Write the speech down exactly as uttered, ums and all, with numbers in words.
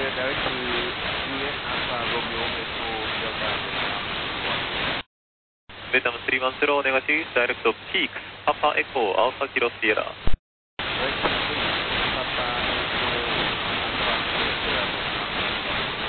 direct to U S Alpha Romeo Echo Delta one. ベタムさんいちゼロお願いします。ダイレクトピーク、パパエコー、アルファキロシエラ。